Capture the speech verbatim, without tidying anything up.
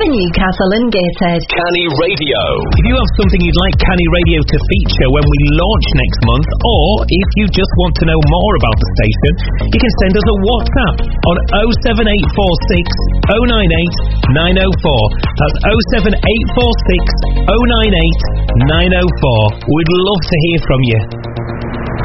for Newcastle and Gateshead. Canny Radio. If you have something you'd like Canny Radio to feature when we launch next month, or if you just want to know more about the station, you can send us a WhatsApp on oh seven eight four six oh nine eight nine oh four. That's oh seven eight four six oh nine eight nine oh four. We'd love to hear from you.